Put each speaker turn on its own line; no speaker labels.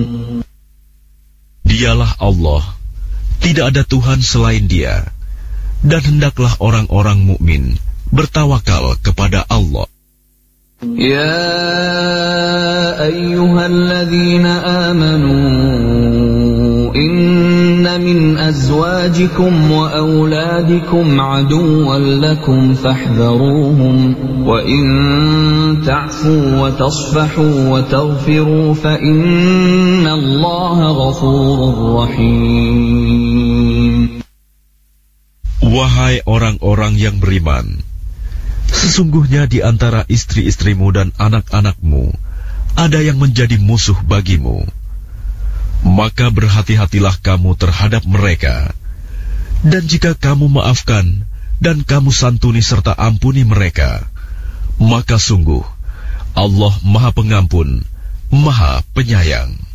Dialah Allah, tidak ada Tuhan selain Dia, dan hendaklah orang-orang mukmin bertawakal kepada Allah.
Ya ayyuhalladzina amanu inna min azwajikum wa auladikum aduwwan lakum fahdharuhum wa in ta'fu wa tasfahu wa taghfiru fa innallaha ghafurur rahim.
Wahai orang-orang yang beriman, sesungguhnya di antara istri-istrimu dan anak-anakmu ada yang menjadi musuh bagimu. Maka berhati-hatilah kamu terhadap mereka. Dan jika kamu maafkan dan kamu santuni serta ampuni mereka, maka sungguh Allah Maha Pengampun, Maha Penyayang.